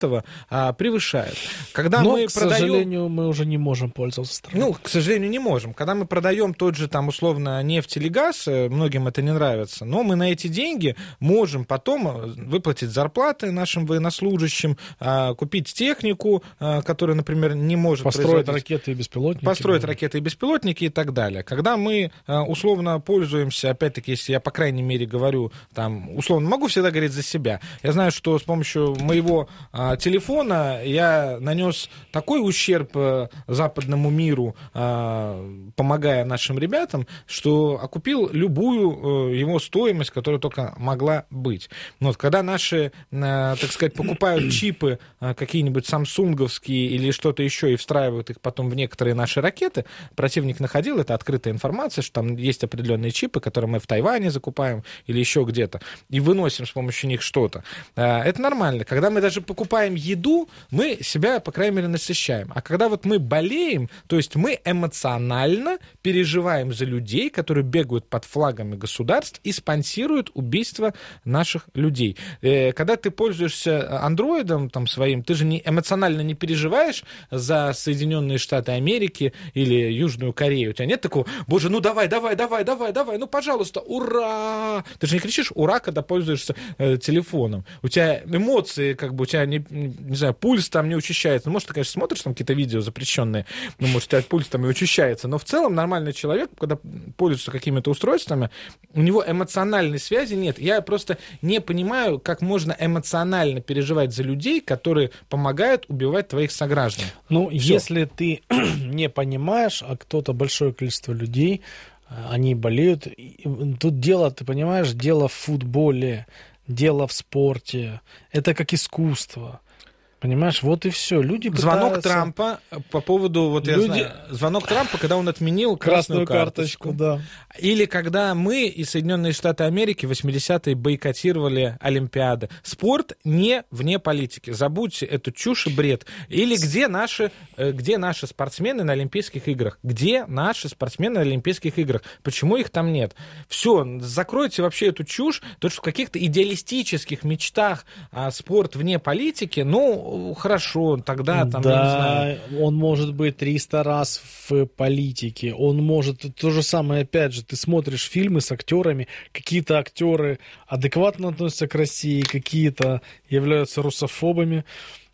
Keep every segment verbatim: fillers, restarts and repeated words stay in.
этого а, превышает. Когда Но, мы к продаем... сожалению, мы уже не можем пользоваться страной. Ну, к сожалению, не можем. Когда мы продаем тот же, там, условно, нефть или газ, многим это не нравится, но мы на эти деньги можем потом выплатить зарплаты нашим военнослужащим, купить технику, которая, например, не может построить производить... ракеты и беспилотники. Построить да. ракеты и беспилотники и так далее. Когда мы условно пользуемся, опять-таки, если я, по крайней мере, говорю, там, условно, могу всегда говорить за себя. Я знаю, что с помощью моего а, телефона я нанес такой ущерб а, западному миру, а, помогая нашим ребятам, что окупил любую а, его стоимость, которая только могла быть. Вот, когда наши, а, так сказать, покупают чипы а, какие-нибудь самсунговские или что-то еще и встраивают их потом в некоторые наши ракеты, противник находил, это открытая информация, что там есть определенные чипы, которые мы в Тайване закупаем или еще где-то, и выносим с помощью них что-то. Это нормально. Когда мы даже покупаем еду, мы себя, по крайней мере, насыщаем. А когда вот мы болеем, то есть мы эмоционально переживаем за людей, которые бегают под флагами государств и спонсируют убийство наших людей. Когда ты пользуешься андроидом там, своим, ты же не, эмоционально не переживаешь за Соединенные Штаты Америки или Южную Корею. У тебя нет такого, боже, ну давай, давай, давай, давай, давай, ну пожалуйста, ура! Ты же не кричишь ура, когда пользуешься э, телефоном. У тебя эмоции, как бы, у тебя, не, не знаю, пульс там не учащается. Ну, может, ты, конечно, смотришь там какие-то видео запрещенные, ну, может, у тебя пульс там и учащается. Но в целом нормальный человек, когда пользуется какими-то устройствами, у него эмоциональной связи нет. Я просто не понимаю, как можно эмоционально переживать за людей, которые помогают убивать твоих сограждан. Ну, Всё. если ты не понимаешь, а кто-то, большое количество людей, они болеют. Тут дело, ты понимаешь, дело в футболе, дело в спорте. Это как искусство. Понимаешь, вот и все. Люди Звонок пытаются... Трампа по поводу, вот я Люди... знаю, звонок Трампа, когда он отменил красную, красную карточку. карточку, да. Или когда мы и Соединенные Штаты Америки в восьмидесятые бойкотировали Олимпиады. Спорт не вне политики. Забудьте эту чушь и бред. Или где наши, где наши спортсмены на Олимпийских играх? Где наши спортсмены на Олимпийских играх? Почему их там нет? Все, закройте вообще эту чушь. То, что в каких-то идеалистических мечтах а, спорт вне политики, ну, хорошо, тогда там, да, я не знаю. Он может быть триста раз в политике. Он может... То же самое, опять же, ты смотришь фильмы с актерами, какие-то актеры адекватно относятся к России, какие-то являются русофобами.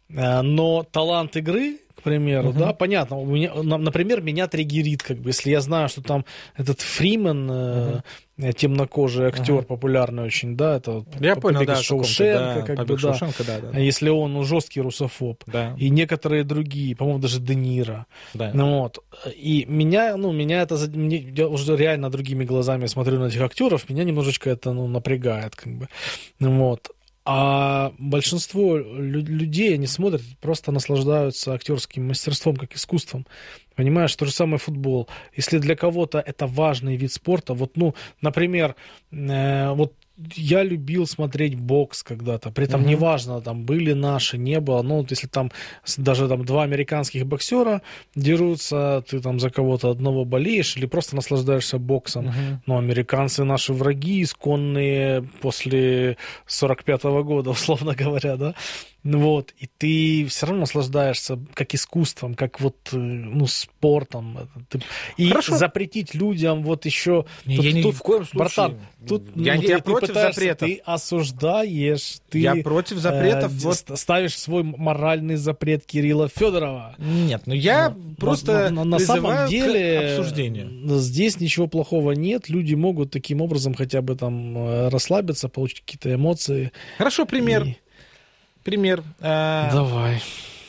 Но талант игры, к примеру, uh-huh. да, понятно. У меня, например, меня триггерит, как бы, если я знаю, что там этот Фримен, uh-huh. э, темнокожий актер, uh-huh. популярный очень, да, это я понял, да, Шоушенка, да, как бы, да. Шоушенка, да, да. Если он ну, жесткий русофоб, да. и некоторые другие, по-моему, даже Де Ниро, да. ну, вот, и меня, ну, меня это, мне, я уже реально другими глазами смотрю на этих актеров, меня немножечко это, ну, напрягает, как бы, вот. А большинство людей, они смотрят, просто наслаждаются актерским мастерством, как искусством. Понимаешь, то же самое футбол. Если для кого-то это важный вид спорта, вот, ну, например, э, вот я любил смотреть бокс когда-то, при этом uh-huh. неважно, там были наши, не было, ну, вот если там даже там два американских боксера дерутся, ты там за кого-то одного болеешь или просто наслаждаешься боксом. Uh-huh. Но американцы наши враги, исконные после сорок пятого года, условно говоря, да. Вот, и ты все равно наслаждаешься как искусством, как вот, ну, спортом. И Хорошо. Запретить людям вот еще... Не, тут, я ни тут, в коем случае. Братан, тут я, ну, я ты, против ты запретов. Ты осуждаешь, ты... Я против запретов. Э, вот... Ставишь свой моральный запрет Кирилла Федорова. Нет, ну я но, просто на, на, на самом деле к обсуждению. Здесь ничего плохого нет. Люди могут таким образом хотя бы там расслабиться, получить какие-то эмоции. Хорошо, пример. И... Пример. Давай.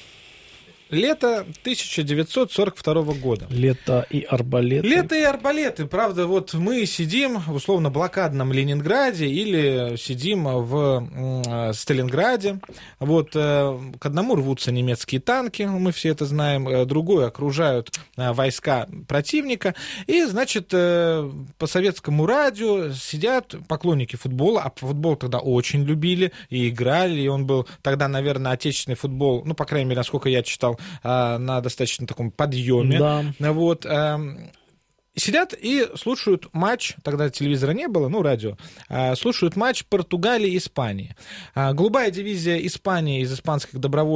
Лето тысяча девятьсот сорок второго года. Лето и арбалеты. Лето и арбалеты. Правда, вот мы сидим в условно-блокадном Ленинграде или сидим в э, Сталинграде. Вот э, к одному рвутся немецкие танки, мы все это знаем, другой окружают э, войска противника. И, значит, э, по советскому радио сидят поклонники футбола, а футбол тогда очень любили и играли, и он был тогда, наверное, отечественный футбол, ну, по крайней мере, насколько я читал, на достаточно таком подъеме. Да. Вот. сидят и слушают матч, тогда телевизора не было, ну, радио, слушают матч Португалии и Испании. Голубая дивизия Испании из испанских добровольцев